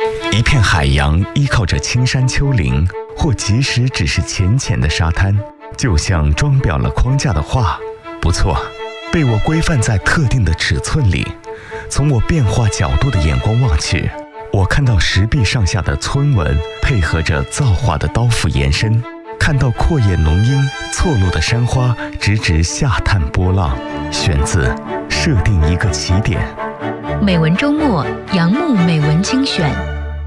一片海洋依靠着青山丘陵，或即使只是浅浅的沙滩，就像装裱了框架的画。不错，被我规范在特定的尺寸里。从我变化角度的眼光望去，我看到石壁上下的村纹配合着造化的刀斧延伸，看到阔叶浓荫错落的山花直直下探波浪。选自设定一个起点。 美文周末，杨牧美文精选。